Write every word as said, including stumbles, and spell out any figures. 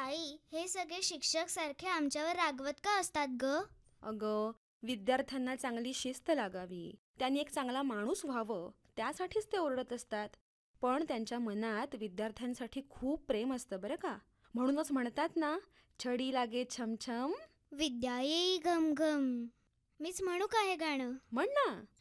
आई, हे सगळे शिक्षक सारखे आमच्यावर रागवत का असतात ग? अगं, विद्यार्थ्यांना चांगली शिस्त लागावी, त्यांनी एक चांगला माणूस व्हावं, त्यासाठीच ते ओरडत असतात. पण त्यांच्या मनात विद्यार्थ्यांसाठी खूप प्रेम असतं बरं का. म्हणूनच म्हणतात ना, छडी लागे छमछम. विद्या येई घम घम. मीच म्हणू का हे गाणं? म्हण ना.